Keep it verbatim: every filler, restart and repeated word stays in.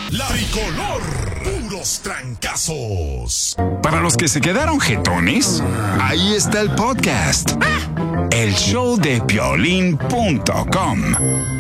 La Tricolor, puros trancazos. Para los que se quedaron jetones, ahí está el podcast. El show de Piolín punto com.